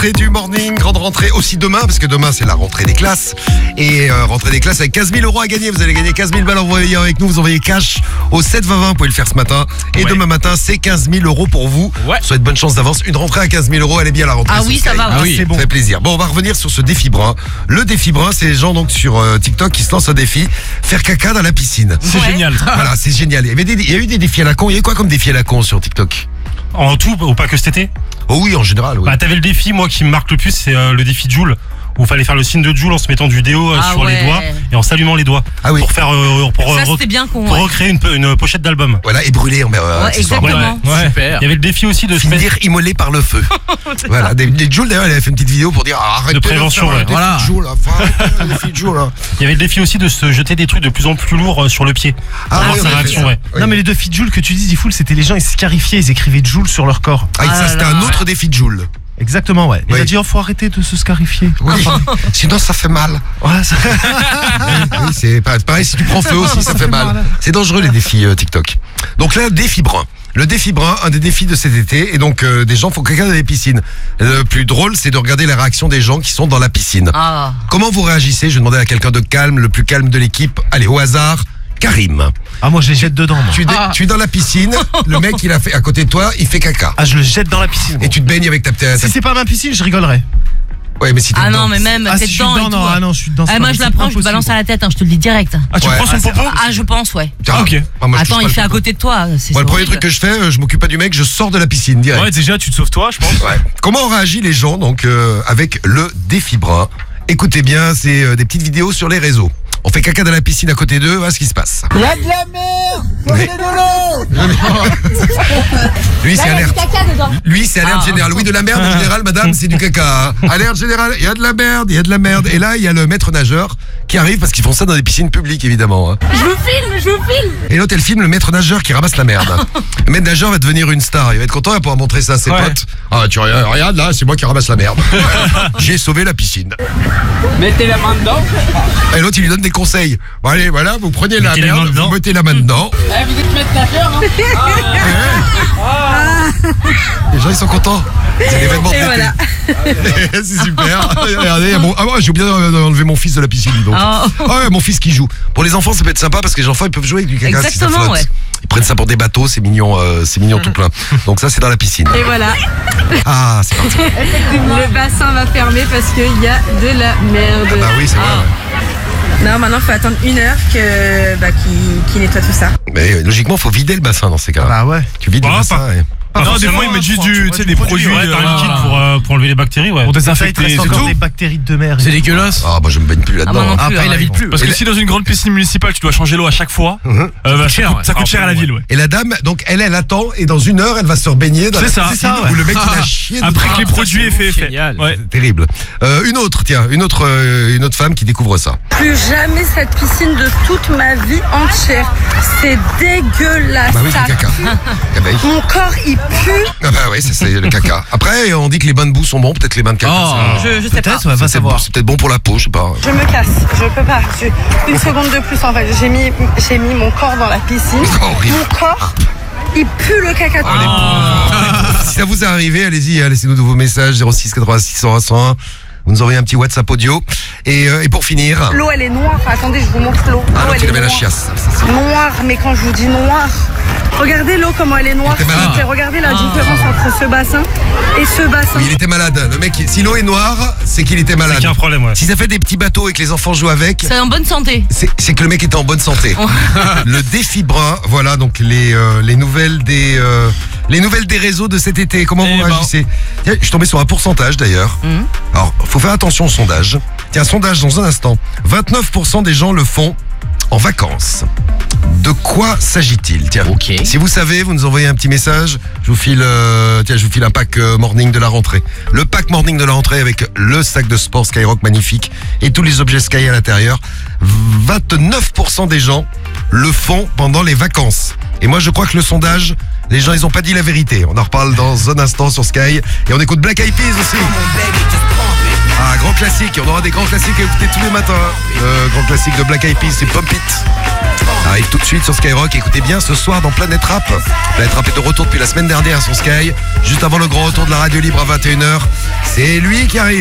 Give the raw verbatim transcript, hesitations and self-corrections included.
rentrée du morning, grande rentrée aussi demain, parce que demain c'est la rentrée des classes. Et euh, rentrée des classes avec quinze mille euros à gagner. Vous allez gagner quinze mille balles envoyées avec nous. Vous envoyez cash au sept vingt vingt. Vous pouvez le faire ce matin. Et ouais. demain matin, c'est quinze mille euros pour vous. Ouais. Souhaite bonne chance d'avance. Une rentrée à quinze mille euros, elle est bien la rentrée. Ah oui, ça va. Ah oui, c'est bon. Ça fait plaisir. Bon, on va revenir sur ce défi brun. Le défi brun, c'est les gens donc sur euh, TikTok qui se lancent un défi, faire caca dans la piscine. C'est ouais. génial. Voilà, c'est génial. Il y avait des, il y a eu des défis à la con. Il y a eu quoi comme défi à la con sur TikTok? En tout, ou pas que cet été? Oh oui, en général, oui. Bah, t'avais le défi, moi, qui me marque le plus, c'est euh, le défi Joule, où il fallait faire le signe de Joule en se mettant du déo euh, ah sur ouais. les doigts et en s'allumant les doigts. Ah oui. Pour faire, euh, pour, ça, re- bien con, pour ouais. recréer une, une pochette d'album. Voilà, et brûler en euh, ouais, exactement. Ouais, ouais. Super. Il y avait le défi aussi de finir faire... immolé par le feu. Voilà, des, des Joule, d'ailleurs, elle avait fait une petite vidéo pour dire ah, arrête de prévention. De ouais. Voilà. Joule, enfin, de Joule, hein. Il y avait le défi aussi de se jeter des trucs de plus en plus lourds sur le pied. Ah, oui, sa réaction, ouais. Oui. Non mais les défis de Joule que tu dis, Zifoul, c'était les gens, ils scarifiaient, ils écrivaient Joule sur leur corps. Ah, ah ça c'était un autre défi de Joule. Exactement, ouais. Il oui. a dit, oh, faut arrêter de se scarifier. Oui. Sinon, ça fait mal. Ouais, ça... oui, c'est pareil, si tu prends feu aussi, ça, ça fait mal. mal. C'est dangereux, les défis euh, TikTok. Donc là, défi brun. Le défi brun, un des défis de cet été, et donc euh, des gens font caca dans les piscines. Le plus drôle, c'est de regarder la réaction des gens qui sont dans la piscine. Ah. Comment vous réagissez? Je vais demander à quelqu'un de calme, le plus calme de l'équipe. Allez, au hasard. Karim. Ah, moi je les jette dedans. Moi. Tu, ah. tu es dans la piscine, le mec il a fait à côté de toi, il fait caca. Ah, je le jette dans la piscine. Et tu te baignes avec ta petite. Si c'est pas ma piscine, je rigolerais. Ouais, mais si t'es ah dedans. non, mais même ah, t'es si dedans. dedans, non, ah non, je suis dedans. Ah, moi je la prends, je te balance à la tête, hein, je te le dis direct. Ah, tu ouais. prends son ah, popo? Ah, je pense, ouais. Ah, ok. Ah, moi, attends, il fait à côté de toi. Moi, le premier truc que je fais, je m'occupe pas du mec, je sors de la piscine direct. Ouais, déjà, tu te sauves toi, je pense. Ouais. Comment ont réagi les gens donc euh, avec le défi brun? Écoutez bien, c'est euh, des petites vidéos sur les réseaux. On fait caca dans la piscine à côté d'eux, voilà ce qui se passe. Il y a de la merde. Sortez de l'eau. Lui c'est alerte. Lui c'est alerte ah. générale. Oui, de la merde en général, madame, c'est du caca. Hein. Alerte générale, il y a de la merde, il y a de la merde. Et là, il y a le maître nageur qui arrive parce qu'ils font ça dans des piscines publiques évidemment. Hein. Je vous filme, je vous filme. Et l'autre elle filme le maître nageur qui ramasse la merde. Le maître nageur va devenir une star. Il va être content, il va pouvoir montrer ça à ses ouais. potes. Ah tu regarde là, c'est moi qui ramasse la merde. J'ai sauvé la piscine. Mettez la main dedans. Et l'autre il lui donne des conseils. Bon allez, voilà, vous prenez la mettez merde, vous mettez la main dedans. Eh, vous êtes maître nageur, hein. Ah, ouais. Les gens ils sont contents. C'est l'événement de l'été. Voilà. C'est super. Regardez, bon, ah, j'ai oublié d'enlever mon fils de la piscine donc. Oh. Ah ouais, mon fils qui joue. Pour les enfants ça peut être sympa parce que les enfants ils peuvent jouer avec du caca. Exactement, si ça ouais. Ils prennent ça pour des bateaux, c'est mignon, euh, c'est mignon tout plein. Donc ça c'est dans la piscine. Et voilà. Ah c'est parti. Le bassin va fermer parce qu'il y a de la merde. Ah bah oui c'est vrai. Ah. Ouais. Non, maintenant il faut attendre une heure que bah, qu'il qu'il nettoie tout ça. Mais logiquement, il faut vider le bassin dans ces cas-là. Bah ouais. Tu vides bah, le bassin. Pas... Et... Ah non, des fois ils mettent juste du, tu sais, des produits, ouais, euh, un liquide pour, euh, pour enlever les bactéries, ouais. Pour désinfecter, c'est encore des bactéries de mer. C'est dégueulasse. Ah bah je me baigne plus là-dedans. Ah, après il la vide plus. Parce que si dans une grande piscine municipale tu dois changer l'eau à chaque fois, uh-huh. euh, bah, ça coûte, ça coûte cher à la ville, ouais. Et la dame, donc elle, elle attend et dans une heure elle va se rebaigner dans c'est la ça, piscine ça, ouais. où le mec il a chié. Après que les produits aient fait effet. Ouais. C'est terrible. Euh, une autre, tiens, une autre, euh, une autre femme qui découvre ça. Plus jamais cette piscine de toute ma vie entière. C'est dégueulasse. Ah bah oui, c'est le caca. Ah bah, mon corps il pue. Ah bah oui, c'est le caca. Après, on dit que les bains de boue sont bons, peut-être les bains de caca. Oh, je, je sais pas. Ouais, va savoir. C'est peut-être bon pour la peau, je sais pas. Je me casse, je peux pas. Je, une seconde de plus en fait. J'ai mis, j'ai mis mon corps dans la piscine. Mon corps, il pue le caca. Oh, les si ça vous est arrivé, allez-y, laissez-nous de vos messages zéro six quatre-vingt-six cent un cent un. Vous nous envoyez un petit WhatsApp audio. Et, euh, et pour finir... L'eau, elle est noire. Attendez, je vous montre l'eau. Ah non, elle tu est avais la noire. chiasse. Noire, mais quand je vous dis noire... Regardez l'eau, comment elle est noire. Regardez la différence entre ce bassin et ce bassin. Oui, il était malade. Le mec, si l'eau est noire, c'est qu'il était malade. C'est qu'il y a un problème, ouais. Si ça fait des petits bateaux et que les enfants jouent avec... C'est en bonne santé. C'est que le mec était en bonne santé. Le défi brun, voilà donc les, euh, les nouvelles des... Euh, les nouvelles des réseaux de cet été. Comment vous réagissez? Tiens, je suis tombé sur un pourcentage d'ailleurs. Mmh. Alors, faut faire attention au sondage. Tiens, sondage dans un instant. vingt-neuf pour cent des gens le font en vacances. De quoi s'agit-il? Tiens, okay. Si vous savez, vous nous envoyez un petit message. Je vous file, euh, tiens, je vous file un pack euh, morning de la rentrée. Le pack morning de la rentrée avec le sac de sport Skyrock magnifique et tous les objets Sky à l'intérieur. vingt-neuf pour cent des gens le font pendant les vacances. Et moi, je crois que le sondage, les gens, ils ont pas dit la vérité. On en reparle dans un instant sur Sky et on écoute Black Eyed Peas aussi. Ah, grand classique, on aura des grands classiques à écouter tous les matins. Le grand classique de Black Eyed Peas, c'est Pump It. Arrive tout de suite sur Skyrock, écoutez bien ce soir dans Planète Rap. Planète Rap est de retour depuis la semaine dernière sur Sky, juste avant le grand retour de la radio libre à vingt et une heures. C'est lui qui arrive.